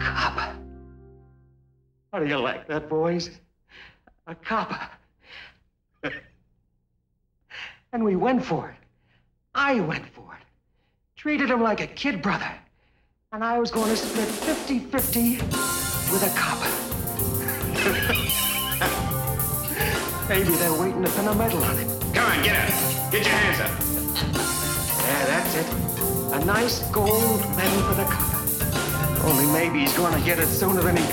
copper. How do you like that, boys? A copper. And we went for it. I went for it. Treated him like a kid brother. And I was going to split 50-50 with a copper. Maybe they're waiting to pin a medal on him. Come on, get up. Get your hands up. Yeah, that's it. A nice gold medal for the copper. Only maybe he's going to get it sooner than he